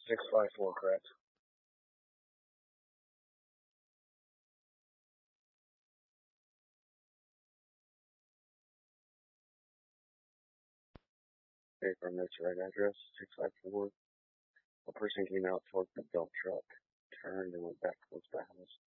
654, correct. Okay, from this right address, 654. A person came out towards the dump truck, turned and went back towards the house.